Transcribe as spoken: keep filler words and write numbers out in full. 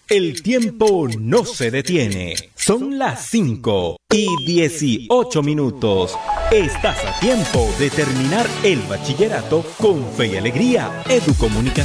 El tiempo no se detiene. Son las cinco y dieciocho minutos. Estás a tiempo de terminar el bachillerato con fe y alegría. Educomunicación.